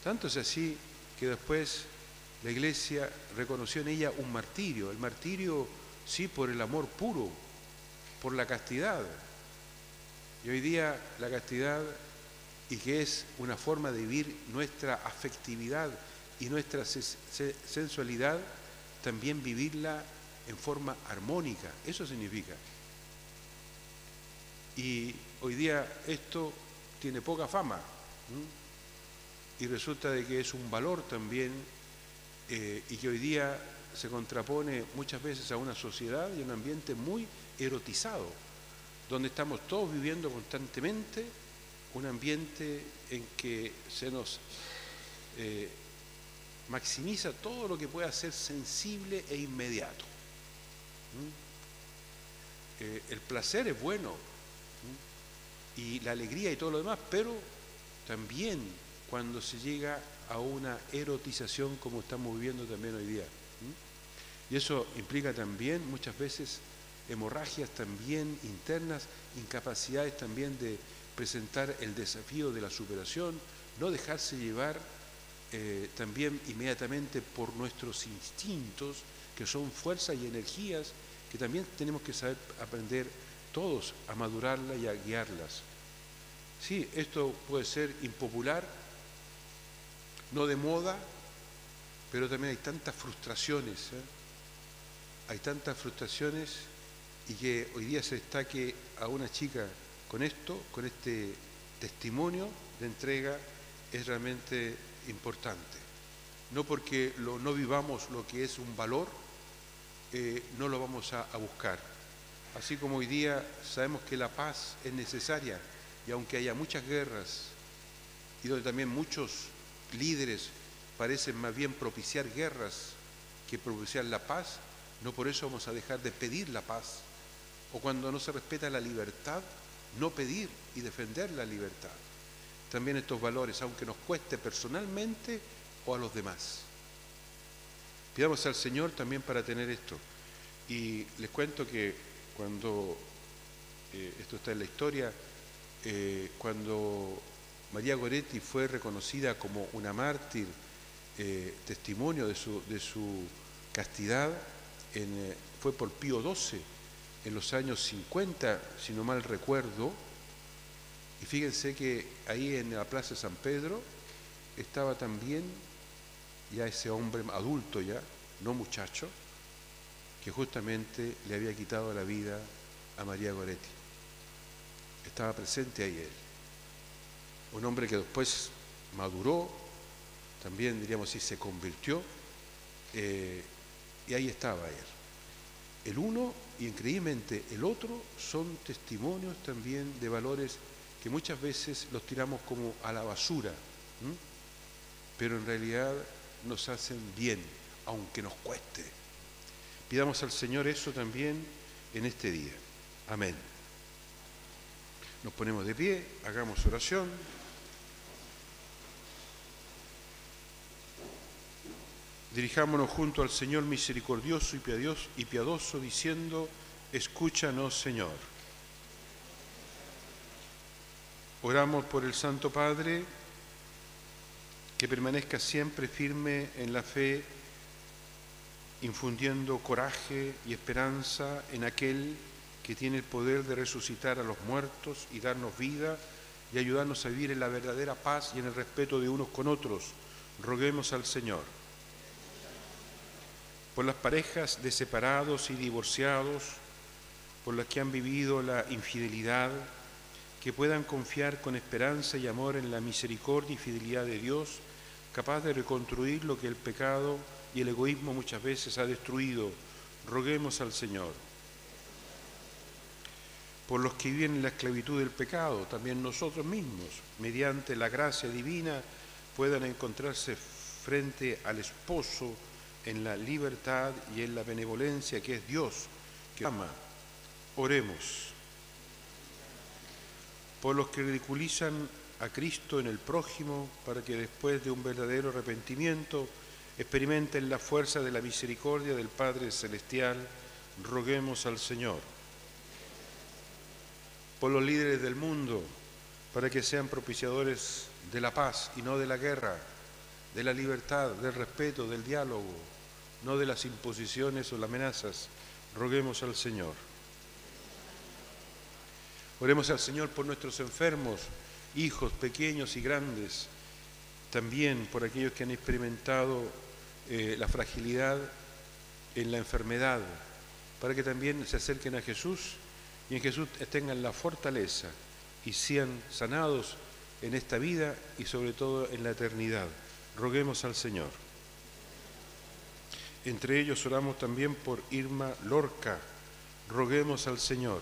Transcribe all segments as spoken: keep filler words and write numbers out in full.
Tanto es así que después la Iglesia reconoció en ella un martirio, el martirio sí por el amor puro, por la castidad. Y hoy día la castidad, y que es una forma de vivir nuestra afectividad y nuestra sensualidad, también vivirla en forma armónica, eso significa. Y hoy día esto tiene poca fama, ¿m? Y resulta de que es un valor también, eh, y que hoy día se contrapone muchas veces a una sociedad y a un ambiente muy erotizado, donde estamos todos viviendo constantemente un ambiente en que se nos eh, maximiza todo lo que pueda ser sensible e inmediato. ¿Mm? Eh, el placer es bueno, ¿Mm? y la alegría y todo lo demás, pero también cuando se llega a una erotización como estamos viviendo también hoy día. ¿Mm? Y eso implica también muchas veces hemorragias también internas, incapacidades también de presentar el desafío de la superación, no dejarse llevar eh, también inmediatamente por nuestros instintos, que son fuerzas y energías que también tenemos que saber aprender todos a madurarlas y a guiarlas. Sí, esto puede ser impopular, no de moda, pero también hay tantas frustraciones, ¿eh? hay tantas frustraciones, y que hoy día se destaque a una chica con esto, con este testimonio de entrega, es realmente importante. No porque lo, no vivamos lo que es un valor, eh, no lo vamos a, a buscar. Así como hoy día sabemos que la paz es necesaria, y aunque haya muchas guerras, y donde también muchos líderes parecen más bien propiciar guerras que propiciar la paz, no por eso vamos a dejar de pedir la paz. O cuando no se respeta la libertad, no pedir y defender la libertad. También estos valores, aunque nos cueste personalmente o a los demás. Pidamos al Señor también para tener esto. Y les cuento que cuando, eh, esto está en la historia, eh, cuando María Goretti fue reconocida como una mártir, eh, testimonio de su, de su castidad, en, eh, fue por Pío doce, en los años cincuenta, si no mal recuerdo, y fíjense que ahí en la Plaza de San Pedro estaba también ya ese hombre adulto ya, no muchacho, que justamente le había quitado la vida a María Goretti. Estaba presente ahí él. Un hombre que después maduró, también diríamos así, se convirtió, eh, y ahí estaba él. El uno y increíblemente el otro son testimonios también de valores que muchas veces los tiramos como a la basura, ¿m? pero en realidad nos hacen bien, aunque nos cueste. Pidamos al Señor eso también en este día. Amén. Nos ponemos de pie, hagamos oración. Dirijámonos junto al Señor misericordioso y piadoso, diciendo: escúchanos, Señor. Oramos por el Santo Padre, que permanezca siempre firme en la fe, infundiendo coraje y esperanza en aquel que tiene el poder de resucitar a los muertos y darnos vida y ayudarnos a vivir en la verdadera paz y en el respeto de unos con otros. Roguemos al Señor. Por las parejas de separados y divorciados, por las que han vivido la infidelidad, que puedan confiar con esperanza y amor en la misericordia y fidelidad de Dios, capaz de reconstruir lo que el pecado y el egoísmo muchas veces ha destruido. Roguemos al Señor. Por los que viven en la esclavitud del pecado, también nosotros mismos, mediante la gracia divina, puedan encontrarse frente al esposo en la libertad y en la benevolencia que es Dios, que ama. Oremos. Por los que ridiculizan a Cristo en el prójimo, para que después de un verdadero arrepentimiento experimenten la fuerza de la misericordia del Padre Celestial, roguemos al Señor. Por los líderes del mundo, para que sean propiciadores de la paz y no de la guerra, de la libertad, del respeto, del diálogo, no de las imposiciones o las amenazas. Roguemos al Señor. Oremos al Señor por nuestros enfermos, hijos pequeños y grandes, también por aquellos que han experimentado eh, la fragilidad en la enfermedad, para que también se acerquen a Jesús y en Jesús tengan la fortaleza y sean sanados en esta vida y sobre todo en la eternidad. Roguemos al Señor. Entre ellos oramos también por Irma Lorca. Roguemos al Señor.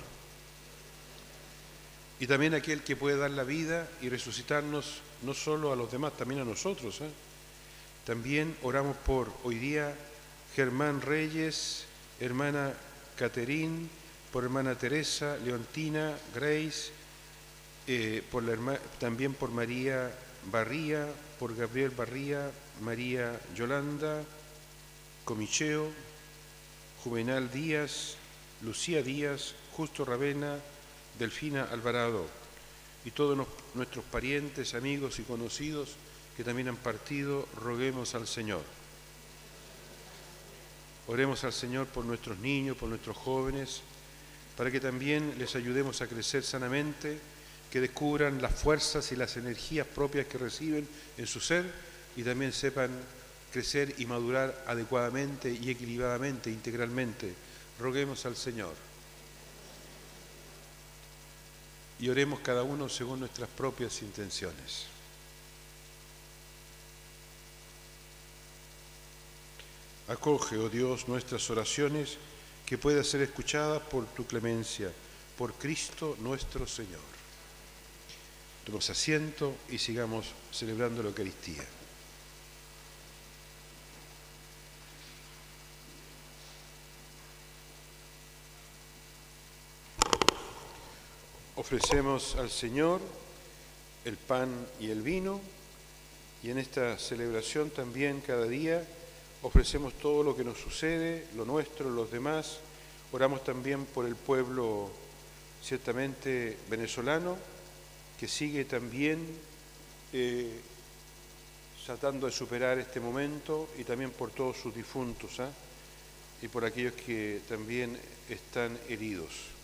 Y también aquel que puede dar la vida y resucitarnos no solo a los demás, también a nosotros. ¿eh? También oramos por hoy día Germán Reyes, hermana Caterín, por hermana Teresa, Leontina, Grace, eh, por la herma, también por María Barría, por Gabriel Barría, María Yolanda, Comicheo, Juvenal Díaz, Lucía Díaz, Justo Ravena, Delfina Alvarado y todos nos, nuestros parientes, amigos y conocidos que también han partido, roguemos al Señor. Oremos al Señor por nuestros niños, por nuestros jóvenes, para que también les ayudemos a crecer sanamente, que descubran las fuerzas y las energías propias que reciben en su ser y también sepan crecer y madurar adecuadamente y equilibradamente, integralmente. Roguemos al Señor. Y oremos cada uno según nuestras propias intenciones. Acoge, oh Dios, nuestras oraciones, que puedan ser escuchadas por tu clemencia, por Cristo nuestro Señor. Tomemos asiento y sigamos celebrando la Eucaristía. Ofrecemos al Señor el pan y el vino, y en esta celebración también cada día ofrecemos todo lo que nos sucede, lo nuestro, los demás. Oramos también por el pueblo ciertamente venezolano, que sigue también eh, tratando de superar este momento, y también por todos sus difuntos, ¿eh? y por aquellos que también están heridos.